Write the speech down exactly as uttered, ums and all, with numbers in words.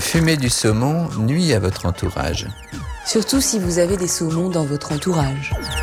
Fumer du saumon nuit à votre entourage. Surtout si vous avez des saumons dans votre entourage.